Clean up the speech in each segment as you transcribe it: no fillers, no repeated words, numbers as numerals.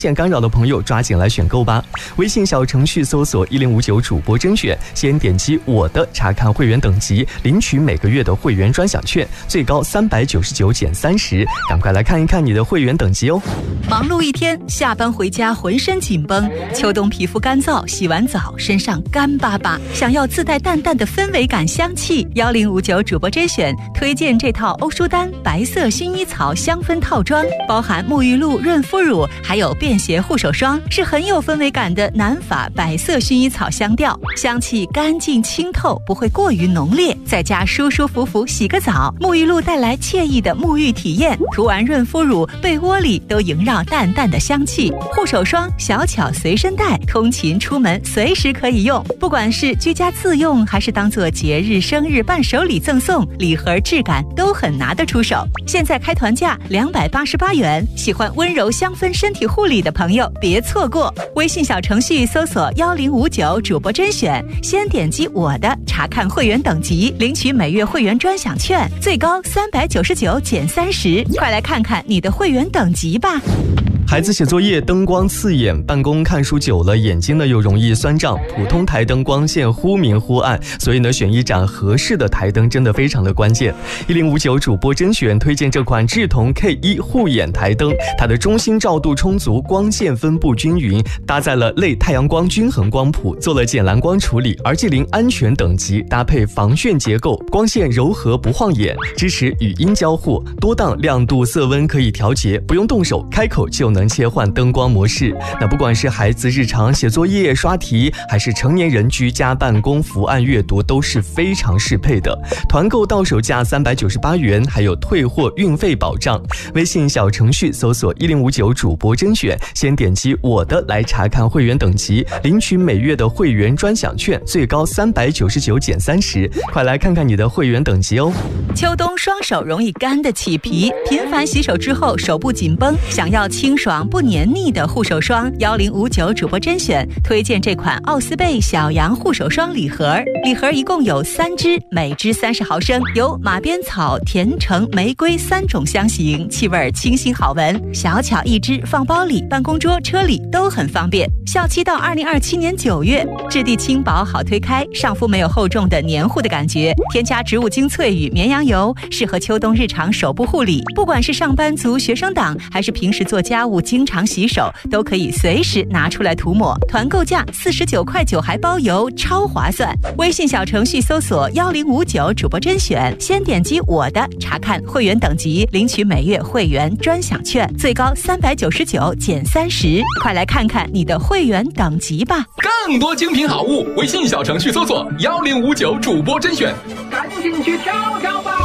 见干扰的朋友抓紧来选购吧。微信小程序搜索1059主播甄选，先点击我的查看会员等级，领取每个月的会员专享券，最高399减30，赶快来看一看你的会员等级哦。 忙碌一天，下班回家浑身紧绷，秋冬皮肤干燥，洗完澡身上干巴巴，想要自带淡淡的氛围感香气，1059主播甄选推荐这套欧舒丹白色薰衣草香氛套装，包含沐浴露、润肤乳，还有便携护手霜，是很有氛围感的南法白色薰衣草香调，香气干净清透，不会过于浓烈，在家舒舒服服洗个澡，沐浴露带来惬意的沐浴体验，涂完润肤乳，被窝里都萦绕淡淡的香气，护手霜小巧随身带，通勤出门随时可以用，不管是居家自用还是当做节日生日伴手礼赠送，礼盒质感都很拿得出手。现在开团价288元，喜欢温柔香氛身体护理的朋友别错过。微信小程序搜索1059主播甄选，先点击我的查看会员等级，领取每月会员专享券，最高399减30，快来看看你的会员等级吧。 孩子写作业灯光刺眼，办公看书久了眼睛呢又容易酸胀，普通台灯光线忽明忽暗，所以呢选一盏合适的台灯真的非常的关键。1059主播甄选推荐这款智瞳 K1 护眼台灯，它的中心照度充足，光线分布均匀，搭载了类太阳光均衡光谱，做了减蓝光处理，RG0安全等级，搭配防眩结构，光线柔和不晃眼，支持语音交互，多档亮度色温可以调节，不用动手，开口就能切换灯光模式。那不管是孩子日常写作业刷题，还是成年人居家办公伏案阅读，都是非常适配的。团购到手价398元，还有退货运费保障。微信小程序搜索1059主播甄选，先点击我的来查看会员等级，领取每月的会员专享券，最高399减30，快来看看你的会员等级哦。 秋冬双手容易干的起皮，频繁洗手之后手部紧绷，想要清爽不黏腻的护手霜，1059主播甄选推荐这款奥斯贝小羊护手霜礼盒，礼盒一共有3支，每支30毫升，有马鞭草、甜橙、玫瑰3种香型，气味清新好闻，小巧一支，放包里、办公桌、车里都很方便。效期到2027年9月，质地轻薄好推开，上肤没有厚重的黏糊的感觉，添加植物精粹与绵羊油，适合秋冬日常手部护理，不管是上班族、学生党，还是平时做家务经常洗手，都可以随时拿出来涂抹。团购价49块9还包邮，超划算。微信小程序搜索1059主播甄选，先点击我的查看会员等级，领取每月会员专享券，最高399减30，快来看看你的会员等级吧。 更多精品好物，微信小程序搜索1059主播甄选，赶紧去挑挑吧。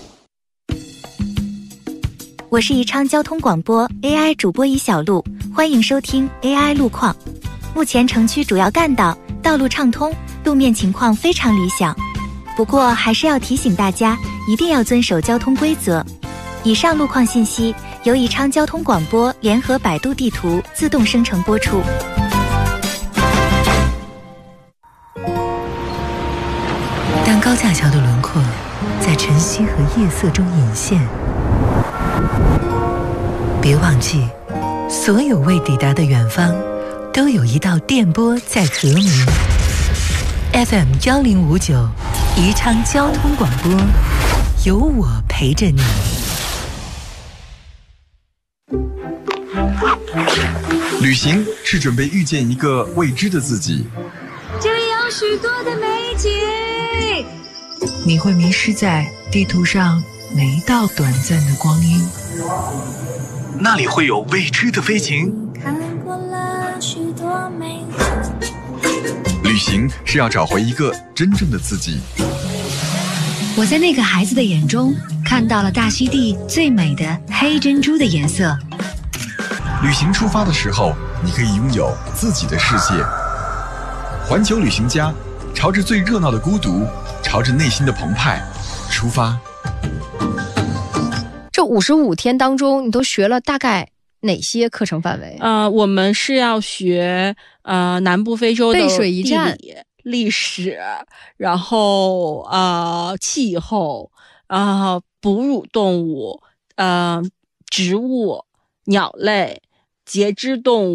我是宜昌交通广播 AI 主播宜小璐，欢迎收听 AI 路况。目前城区主要干道道路畅通，路面情况非常理想，不过还是要提醒大家一定要遵守交通规则。以上路况信息由宜昌交通广播联合百度地图自动生成播出。 当高架桥的轮廓在晨曦和夜色中隐现，别忘记，所有未抵达的远方，都有一道电波在和鸣。FM 1059，宜昌交通广播，有我陪着你。 旅行是准备遇见一个未知的自己， 这里有许多的美景， 你会迷失在地图上每一道短暂的光阴。 那里会有未知的飞行。 看过了许多美景， 旅行是要找回一个真正的自己。 我在那个孩子的眼中看到了大溪地最美的黑珍珠的颜色。 旅行出发的时候，你可以拥有自己的世界。环球旅行家，朝着最热闹的孤独，朝着内心的澎湃出发。 这55天当中，你都学了大概哪些课程范围？ 我们是要学南部非洲的背水一战、 历史，然后气候，哺乳动物，植物、鸟类， 节肢动物。